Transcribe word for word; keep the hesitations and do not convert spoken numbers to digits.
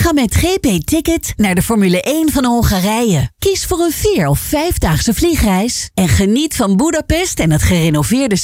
Ga met G P Ticket naar de Formule één van Hongarije. Kies voor een vier- of vijfdaagse vliegreis en geniet van Budapest en het gerenoveerde